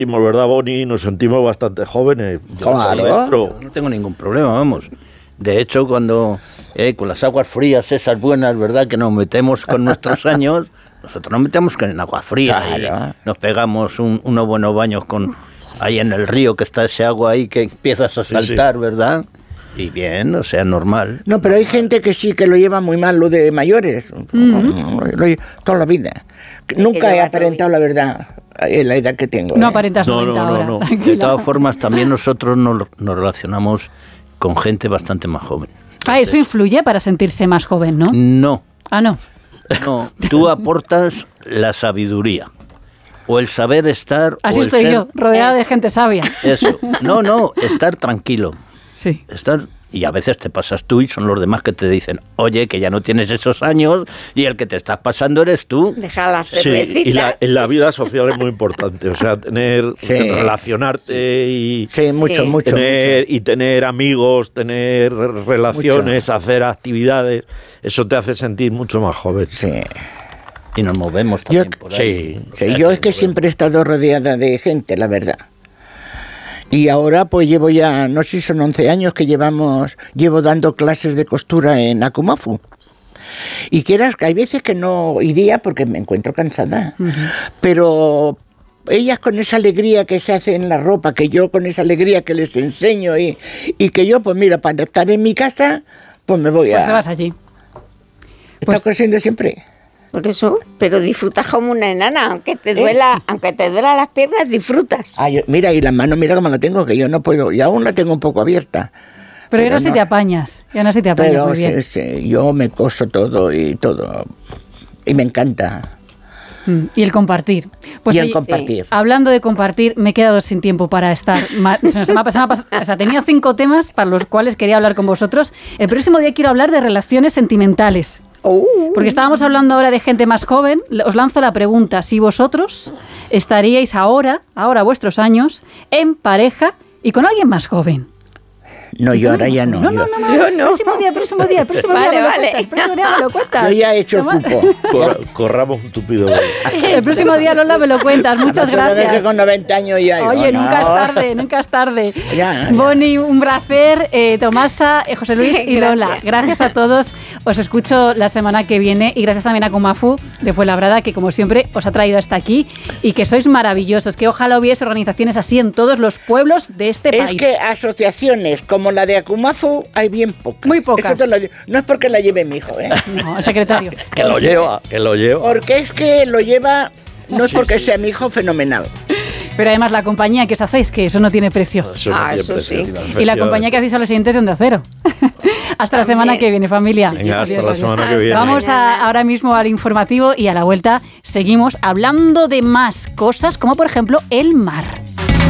sentimos, ¿verdad, Boni? Nos sentimos bastante jóvenes. Claro, no tengo ningún problema, vamos. De hecho, cuando con las aguas frías esas buenas, ¿verdad?, que nos metemos con nuestros años, nosotros nos metemos en agua fría, claro. Y nos pegamos unos buenos baños ahí en el río, que está ese agua ahí que empiezas a saltar, sí. ¿Verdad? Y bien, o sea, normal. No, pero hay gente que sí que lo lleva muy mal, lo de mayores, toda la vida. Nunca he aparentado la verdad en la edad que tengo. No aparentas 90 ahora. No. De todas formas, también nosotros nos relacionamos con gente bastante más joven. Entonces, eso influye para sentirse más joven, ¿no? No. No. No, tú aportas la sabiduría. O el saber estar... Así o el estoy yo, rodeada de gente sabia. Eso. No, estar tranquilo. Sí. Y a veces te pasas tú y son los demás que te dicen, oye, que ya no tienes esos años y el que te estás pasando eres tú. Deja la cervecita. Sí, y la vida social es muy importante, o sea, relacionarte y... Sí, mucho. Y tener amigos, tener relaciones, hacer actividades, eso te hace sentir mucho más joven. Sí. Y nos movemos también por ahí. Sí, yo es que siempre he estado rodeada de gente, la verdad. Y ahora pues llevo ya, no sé si son 11 años que llevo dando clases de costura en Akumafu. Y quieras que hay veces que no iría porque me encuentro cansada. Uh-huh. Pero ellas con esa alegría que se hace en la ropa, que yo con esa alegría que les enseño y que yo, pues mira, para estar en mi casa, pues me voy Pues te vas allí. Estás cosiendo siempre. Por eso, pero disfrutas como una enana, aunque te duela las piernas, disfrutas. Mira, y las manos, mira cómo la tengo, que yo no puedo, y aún la tengo un poco abierta. Pero ya no se te apañas, pero muy bien. Sí, yo me coso todo, y me encanta. Y el compartir. Pues el compartir. Hablando de compartir, me he quedado sin tiempo para estar. Tenía 5 temas para los cuales quería hablar con vosotros. El próximo día quiero hablar de relaciones sentimentales. Porque estábamos hablando ahora de gente más joven. Os lanzo la pregunta: si vosotros estaríais ahora a vuestros años, en pareja y con alguien más joven. No, yo ahora ya no. No. Próximo día. Vale. Próximo día me lo cuentas. Yo ya he hecho el cupo. Corramos un tupido. El próximo día, Lola, me lo cuentas. Muchas gracias. Que con 90 años ya. Oye, nunca es tarde. Ya. Boni, un placer. Tomasa, José Luis y Lola. Gracias a todos. Os escucho la semana que viene y gracias también a Akumafu de Fuenlabrada, que como siempre os ha traído hasta aquí y que sois maravillosos. Que ojalá hubiese organizaciones así en todos los pueblos de este país. Es que asociaciones como la de Akumafu hay bien pocas. Muy pocas. No es porque la lleve mi hijo, No, el secretario. que lo lleva. Porque es que lo lleva, no es porque sea mi hijo fenomenal. Pero además la compañía que os hacéis, que eso no tiene precio. Eso sí. Y la compañía que hacéis a los siguientes de Onda Cero. Hasta la semana que viene, familia. Venga, hasta la semana que viene. Vamos ahora mismo al informativo y a la vuelta seguimos hablando de más cosas, como por ejemplo el mar.